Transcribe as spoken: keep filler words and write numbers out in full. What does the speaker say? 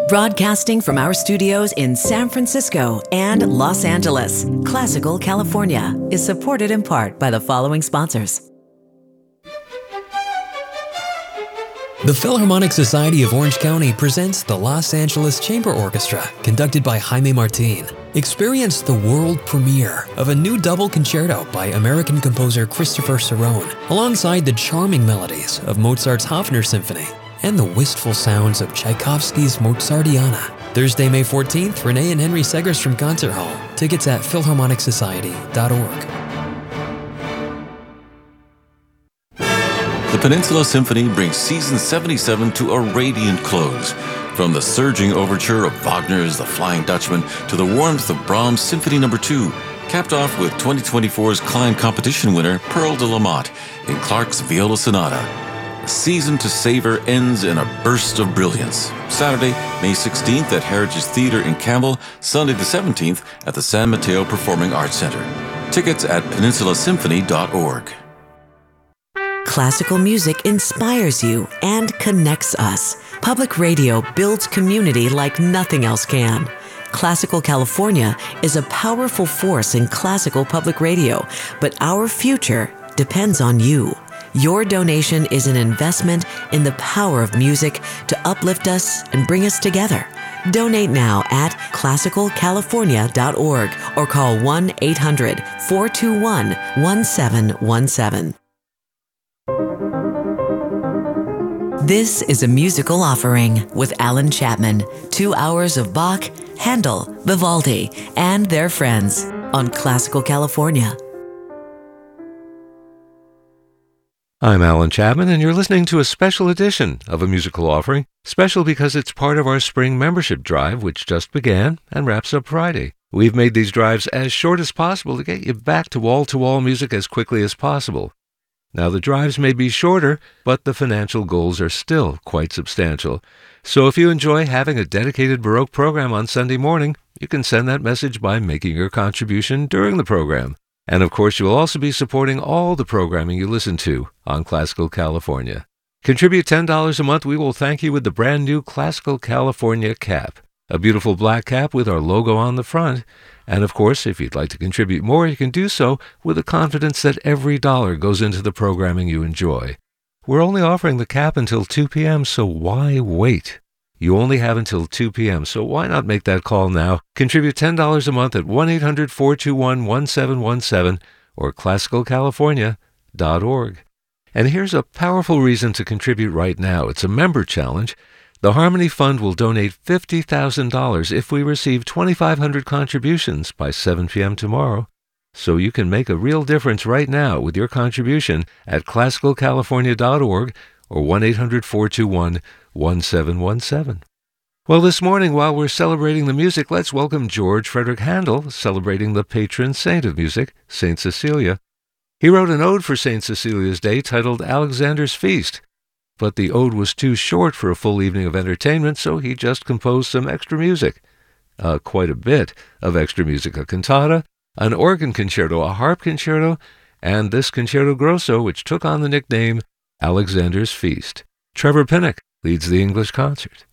Broadcasting from our studios in San Francisco and Los Angeles, Classical California is supported in part by the following sponsors. The Philharmonic Society of Orange County presents the Los Angeles Chamber Orchestra, conducted by Jaime Martin. Experience the world premiere of a new double concerto by American composer Christopher Cerrone, alongside the charming melodies of Mozart's Hofner Symphony and the wistful sounds of Tchaikovsky's Mozartiana. Thursday, May fourteenth, Renee and Henry Segerstrom Concert Hall. Tickets at philharmonic society dot org. The Peninsula Symphony brings season seventy-seven to a radiant close. From the surging overture of Wagner's The Flying Dutchman to the warmth of Brahms' Symphony Number two, capped off with twenty twenty-four's Klein competition winner Pearl de la Motte in Clark's Viola Sonata. The season to savor ends in a burst of brilliance. Saturday, May sixteenth at Heritage Theatre in Campbell, Sunday the seventeenth at the San Mateo Performing Arts Center. Tickets at peninsula symphony dot org. Classical music inspires you and connects us. Public radio builds community like nothing else can. Classical California is a powerful force in classical public radio, but our future depends on you. Your donation is an investment in the power of music to uplift us and bring us together. Donate now at classical california dot org or call one eight hundred, four two one, one seven one seven. This is a musical offering with Alan Chapman. Two hours of Bach, Handel, Vivaldi, and their friends on Classical California. I'm Alan Chapman, and you're listening to a special edition of A Musical Offering. Special because it's part of our spring membership drive, which just began and wraps up Friday. We've made these drives as short as possible to get you back to wall-to-wall music as quickly as possible. Now, the drives may be shorter, but the financial goals are still quite substantial. So if you enjoy having a dedicated Baroque program on Sunday morning, you can send that message by making your contribution during the program. And of course, you will also be supporting all the programming you listen to on Classical California. Contribute ten dollars a month. We will thank you with the brand new Classical California cap, a beautiful black cap with our logo on the front. And of course, if you'd like to contribute more, you can do so with the confidence that every dollar goes into the programming you enjoy. We're only offering the cap until two p.m., so why wait? You only have until two p.m., so why not make that call now? Contribute ten dollars a month at one eight hundred, four two one, one seven one seven or classical california dot org. And here's a powerful reason to contribute right now. It's a member challenge. The Harmony Fund will donate fifty thousand dollars if we receive twenty-five hundred contributions by seven p.m. tomorrow. So you can make a real difference right now with your contribution at classical california dot org or one eight hundred, four two one, one seven one seven. Well, this morning, while we're celebrating the music, let's welcome George Frederick Handel, celebrating the patron saint of music, Saint Cecilia. He wrote an ode for Saint Cecilia's Day titled Alexander's Feast. But the ode was too short for a full evening of entertainment, so he just composed some extra music. Uh, quite a bit of extra music. A cantata, an organ concerto, a harp concerto, and this concerto grosso, which took on the nickname Alexander's Feast. Trevor Pinnock leads the English concert.